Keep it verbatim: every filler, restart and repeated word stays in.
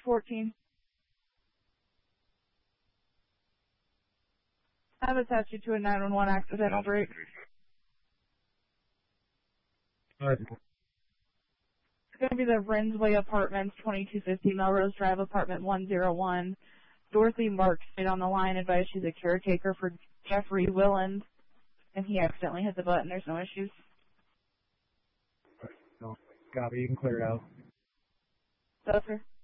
fourteen. I've attached you to a nine one one accidental break. Alright. It's going to be the Rinsway Apartments, twenty-two fifty Melrose Drive, apartment one oh one. Dorothy Marks stayed on the line, advised she's a caretaker for Jeffrey Willand, and he accidentally hit the button. There's no issues. No, copy. You can clear it out. That's her.